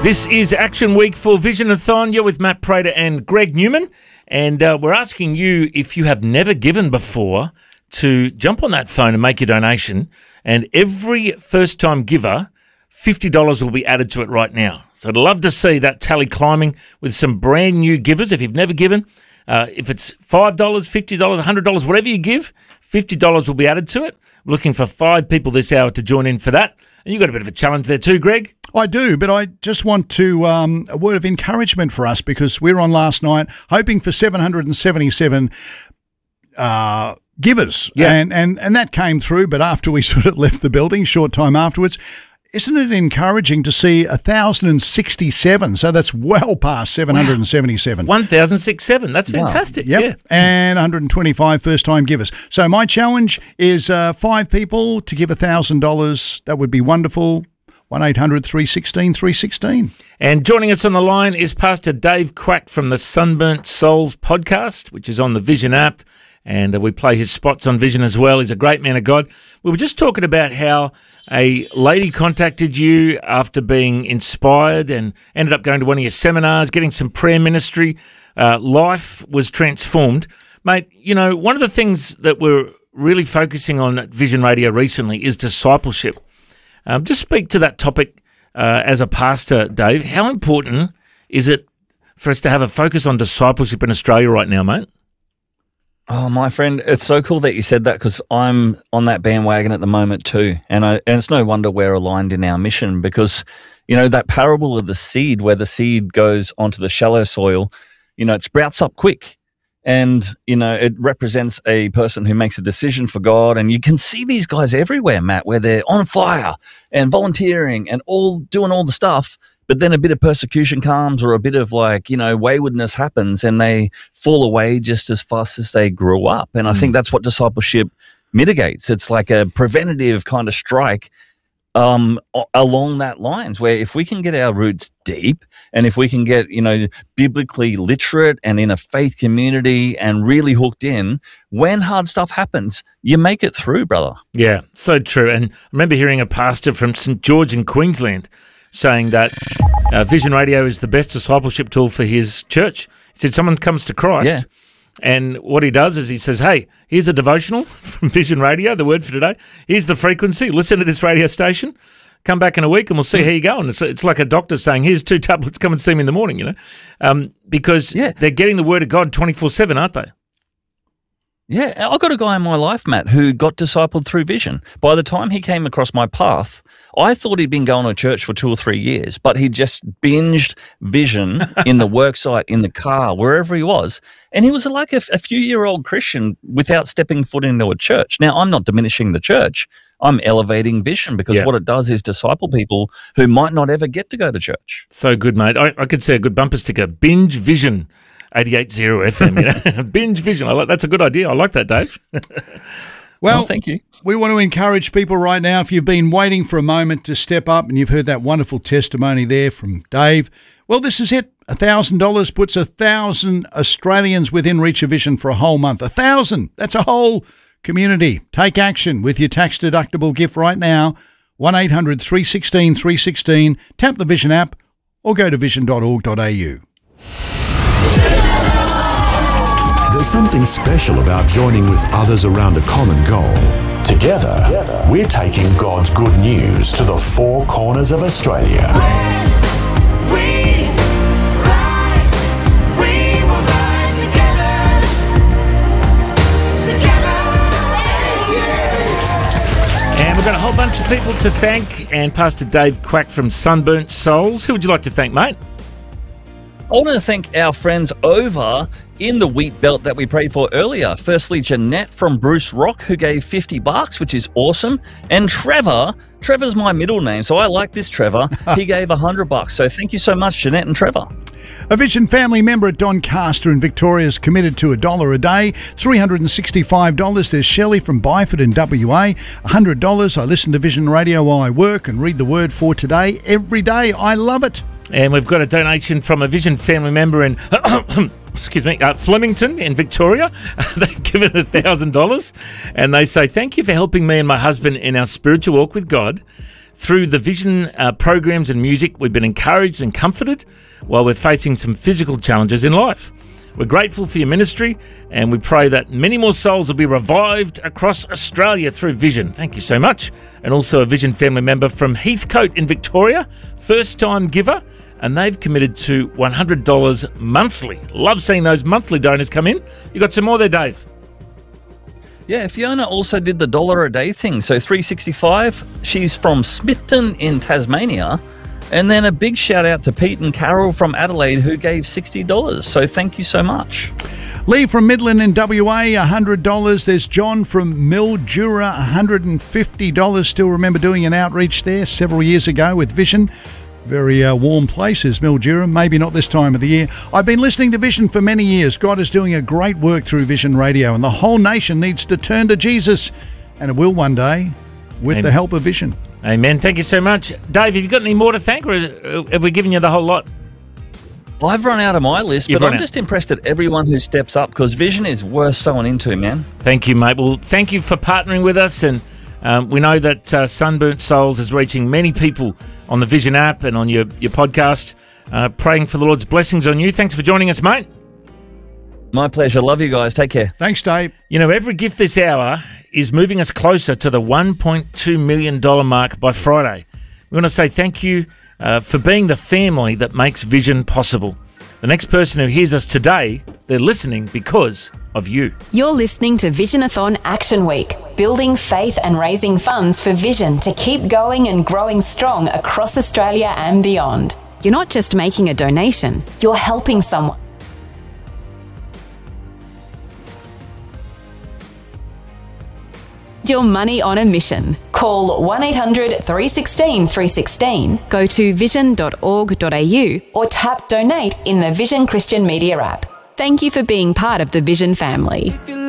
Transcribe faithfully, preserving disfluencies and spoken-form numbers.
This is Action Week for Vision-a-thon. You're with Matt Prater and Greg Newman, and uh, we're asking you, if you have never given before, to jump on that phone and make your donation, and every first-time giver, fifty dollars will be added to it right now. So I'd love to see that tally climbing with some brand new givers. If you've never given, uh, if it's five dollars, fifty dollars, one hundred dollars, whatever you give, fifty dollars will be added to it. We're looking for five people this hour to join in for that. And you've got a bit of a challenge there too, Greg. I do, but I just want to um, a word of encouragement for us, because we were on last night hoping for seven hundred seventy-seven uh, givers, Yeah. and, and, and that came through, but after we sort of left the building, short time afterwards, isn't it encouraging to see one thousand sixty-seven? So that's well past seven hundred seventy-seven. one thousand sixty-seven. That's fantastic. Yep. Yeah. And one hundred twenty-five first-time givers. So my challenge is uh, five people to give one thousand dollars. That would be wonderful. one eight hundred three one six three one six. And joining us on the line is Pastor Dave Quack from the Sunburnt Souls podcast, which is on the Vision app, and uh, we play his spots on Vision as well. He's a great man of God. We were just talking about how a lady contacted you after being inspired and ended up going to one of your seminars, getting some prayer ministry. Uh, life was transformed. Mate, you know, one of the things that we're really focusing on at Vision Radio recently is discipleship. Um, just speak to that topic uh, as a pastor, Dave. How important is it for us to have a focus on discipleship in Australia right now, mate? Oh, my friend, it's so cool that you said that, because I'm on that bandwagon at the moment too. And, I, and it's no wonder we're aligned in our mission, because, you know, that parable of the seed, where the seed goes onto the shallow soil, you know, it sprouts up quick. And, you know, it represents a person who makes a decision for God. And you can see these guys everywhere, Matt, where they're on fire and volunteering and all doing all the stuff. But then a bit of persecution comes, or a bit of like, you know, waywardness happens, and they fall away just as fast as they grew up. And I mm. think that's what discipleship mitigates. It's like a preventative kind of strike um, along that lines, where if we can get our roots deep, and if we can get, you know, biblically literate and in a faith community and really hooked in, when hard stuff happens, you make it through, brother. Yeah, so true. And I remember hearing a pastor from Saint George in Queensland saying that uh, Vision Radio is the best discipleship tool for his church. He said someone comes to Christ, Yeah. and what he does is he says, hey, here's a devotional from Vision Radio, the word for today. Here's the frequency. Listen to this radio station. Come back in a week and we'll see how you go. And it's, it's like a doctor saying, here's two tablets, come and see me in the morning, you know, um, because Yeah. they're getting the word of God twenty-four seven, aren't they? Yeah, I got a guy in my life, Matt, who got discipled through Vision. By the time he came across my path, I thought he'd been going to church for two or three years, but he just binged Vision in the worksite, in the car, wherever he was. And he was like a, a few-year-old Christian without stepping foot into a church. Now, I'm not diminishing the church. I'm elevating Vision, because Yeah. what it does is disciple people who might not ever get to go to church. So good, mate. I, I could see a good bumper sticker, Binge Vision, eighty-eight point oh F M. You know? Binge Vision. I like, that's a good idea. I like that, Dave. Well, Oh, thank you. We want to encourage people right now, if you've been waiting for a moment to step up and you've heard that wonderful testimony there from Dave, well, this is it. one thousand dollars puts one thousand Australians within reach of Vision for a whole month. one thousand. That's a whole community. Take action with your tax-deductible gift right now. one eight hundred three one six three one six. Tap the Vision app or go to vision dot org dot a u. There's something special about joining with others around a common goal. Together, Together, we're taking God's good news to the four corners of Australia. When we rise, we will rise together. Together. And we've got a whole bunch of people to thank, and Pastor Dave Quack from Sunburnt Souls. Who would you like to thank, mate? I want to thank our friends over in the wheat belt that we prayed for earlier. Firstly, Jeanette from Bruce Rock, who gave fifty bucks, which is awesome. And Trevor, Trevor's my middle name, so I like this Trevor. He gave one hundred bucks. So thank you so much, Jeanette and Trevor. A Vision family member at Doncaster in Victoria is committed to a dollar a day, three hundred sixty-five dollars. There's Shelley from Byford in W A, one hundred dollars. I listen to Vision Radio while I work and read the word for today every day. I love it. And we've got a donation from a Vision family member in, excuse me, uh, Flemington in Victoria. They've given one thousand dollars, and they say, thank you for helping me and my husband in our spiritual walk with God. Through the Vision uh, programs and music, we've been encouraged and comforted while we're facing some physical challenges in life. We're grateful for your ministry, and we pray that many more souls will be revived across Australia through Vision. Thank you so much. And also a Vision family member from Heathcote in Victoria, first-time giver, and they've committed to one hundred dollars monthly. Love seeing those monthly donors come in. You got some more there, Dave? Yeah, Fiona also did the dollar a day thing. So three sixty-five. She's from Smithton in Tasmania. And then a big shout out to Pete and Carol from Adelaide who gave sixty dollars. So thank you so much. Lee from Midland in W A, one hundred dollars. There's John from Mildura, one hundred fifty dollars. Still remember doing an outreach there several years ago with Vision. Very uh, warm places, Mildura, maybe not this time of the year. I've been listening to Vision for many years. God is doing a great work through Vision Radio, and the whole nation needs to turn to Jesus, and it will one day with Amen. the help of Vision. Amen. Thank you so much. Dave, have you got any more to thank, or have we given you the whole lot? I've run out of my list, You've but run I'm out. just impressed at everyone who steps up because Vision is worth sowing into, man. Thank you, mate. Well, thank you for partnering with us, and um, we know that uh, Sunburnt Souls is reaching many people on the Vision app and on your, your podcast. Uh, praying for the Lord's blessings on you. Thanks for joining us, mate. My pleasure. Love you guys. Take care. Thanks, Dave. You know, every gift this hour is moving us closer to the one point two million dollars mark by Friday. We want to say thank you uh, for being the family that makes Vision possible. The next person who hears us today, they're listening because of you. You're listening to Visionathon Action Week, building faith and raising funds for Vision to keep going and growing strong across Australia and beyond. You're not just making a donation, you're helping someone. Your money on a mission. Call one eight hundred three one six three one six, go to vision dot org dot a u or tap donate in the Vision Christian Media app. Thank you for being part of the Vision family. If you